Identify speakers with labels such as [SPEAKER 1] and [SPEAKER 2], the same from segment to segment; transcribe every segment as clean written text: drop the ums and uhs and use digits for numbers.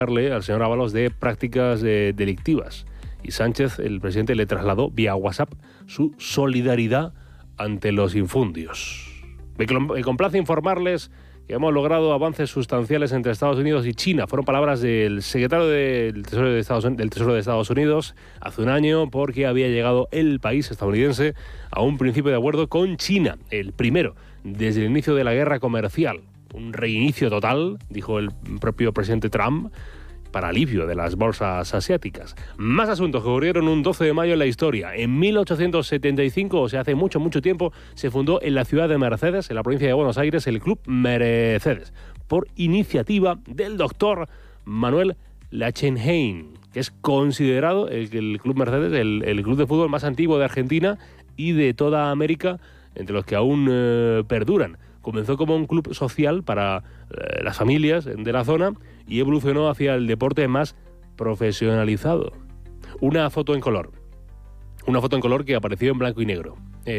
[SPEAKER 1] al señor Ábalos de prácticas delictivas. Y Sánchez, el presidente, le trasladó vía WhatsApp su solidaridad ante los infundios. Me complace informarles que hemos logrado avances sustanciales entre Estados Unidos y China. Fueron palabras del secretario del Tesoro de Estados Unidos hace un año, porque había llegado el país estadounidense a un principio de acuerdo con China, el primero desde el inicio de la guerra comercial. Un reinicio total, dijo el propio presidente Trump, para alivio de las bolsas asiáticas. Más asuntos que ocurrieron un 12 de mayo en la historia. En 1875, o sea, hace mucho, mucho tiempo, se fundó en la ciudad de Mercedes, en la provincia de Buenos Aires, el Club Mercedes, por iniciativa del doctor Manuel Lachenheim, que es considerado el Club Mercedes el club de fútbol más antiguo de Argentina y de toda América, entre los que aún perduran. Comenzó como un club social para las familias de la zona y evolucionó hacia el deporte más profesionalizado. Una foto en color que apareció en blanco y negro.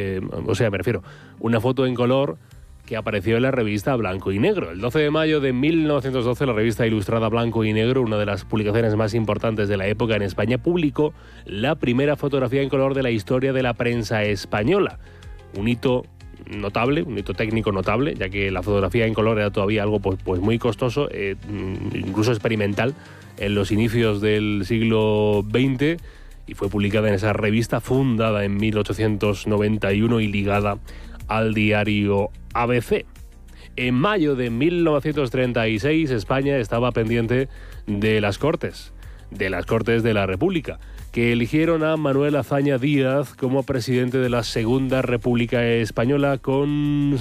[SPEAKER 1] Una foto en color que apareció en la revista Blanco y Negro. El 12 de mayo de 1912, la revista ilustrada Blanco y Negro, una de las publicaciones más importantes de la época en España, publicó la primera fotografía en color de la historia de la prensa española. Un hito notable, un hito técnico notable, ya que la fotografía en color era todavía algo pues muy costoso, incluso experimental, en los inicios del siglo XX, y fue publicada en esa revista fundada en 1891 y ligada al diario ABC. En mayo de 1936, España estaba pendiente de las Cortes de la República, que eligieron a Manuel Azaña Díaz como presidente de la Segunda República Española con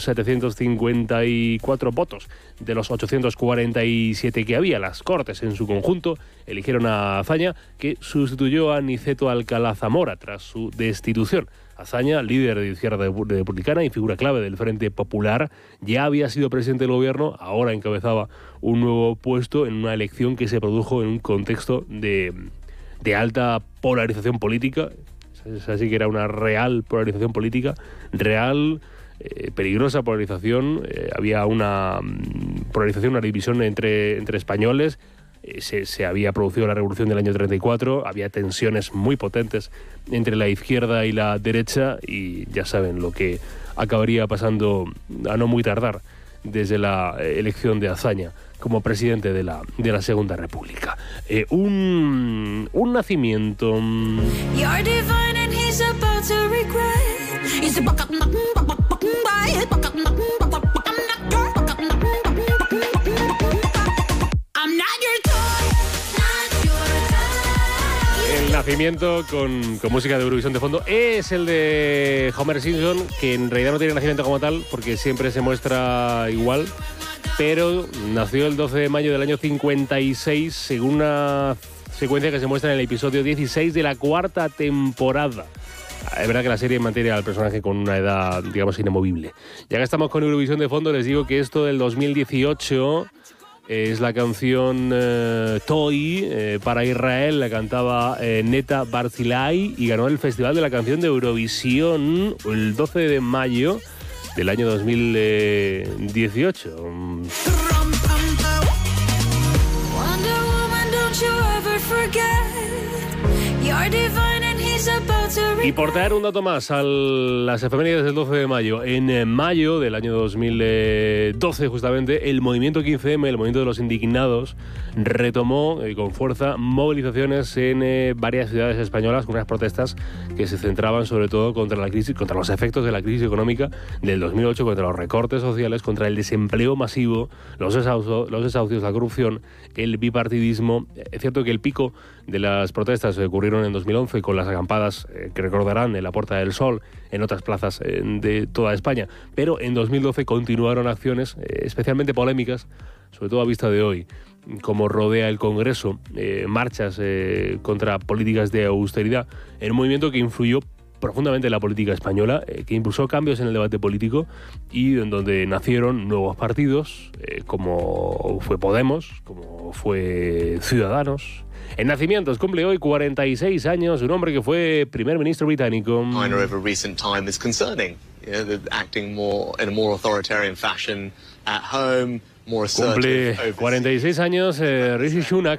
[SPEAKER 1] 754 votos. De los 847 que había, las Cortes en su conjunto eligieron a Azaña, que sustituyó a Niceto Alcalá Zamora tras su destitución. Azaña, líder de Izquierda Republicana y figura clave del Frente Popular, ya había sido presidente del gobierno, ahora encabezaba un nuevo puesto en una elección que se produjo en un contexto de alta polarización política. Es así que era una real polarización política, peligrosa polarización. Había una polarización, una división entre españoles. Se había producido la revolución del año 34, había tensiones muy potentes entre la izquierda y la derecha, y ya saben lo que acabaría pasando a no muy tardar desde la elección de Azaña como presidente de la Segunda República. Un nacimiento. El nacimiento con música de Eurovisión de fondo es el de Homer Simpson, que en realidad no tiene nacimiento como tal porque siempre se muestra igual, pero nació el 12 de mayo del año 56 según una secuencia que se muestra en el episodio 16 de la cuarta temporada. Es verdad que la serie mantiene al personaje con una edad, digamos, inamovible. Ya que estamos con Eurovisión de fondo, les digo que esto del 2018 es la canción Toy para Israel. La cantaba Neta Barzilai y ganó el Festival de la Canción de Eurovisión el 12 de mayo del año 2018. Y por traer un dato más a las efemérides del 12 de mayo, en mayo del año 2012 justamente, el movimiento 15M, el movimiento de los indignados, retomó con fuerza movilizaciones en varias ciudades españolas, con unas protestas que se centraban sobre todo contra la crisis, contra los efectos de la crisis económica del 2008, contra los recortes sociales, contra el desempleo masivo, los desahucios, la corrupción, el bipartidismo. Es cierto que el pico de las protestas ocurrieron en 2011 con las acampadas que recordarán en la Puerta del Sol, en otras plazas de toda España, pero en 2012 continuaron acciones especialmente polémicas, sobre todo a vista de hoy, como rodea el Congreso, marchas contra políticas de austeridad, en un movimiento que influyó profundamente en la política española, que impulsó cambios en el debate político y en donde nacieron nuevos partidos, como fue Podemos, como fue Ciudadanos. En nacimientos cumple hoy 46 años un hombre que fue primer ministro británico.
[SPEAKER 2] Over recent time is concerning. Acting more in a more authoritarian fashion at home.
[SPEAKER 1] Cumple 46 años Rishi Sunak,